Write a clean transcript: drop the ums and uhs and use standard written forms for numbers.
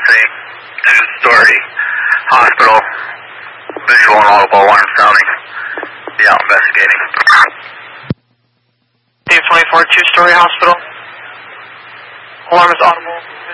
scene, two-story hospital, visual and audible alarm sounding. Be out investigating. Dave 24, two-story hospital. Alarm is audible.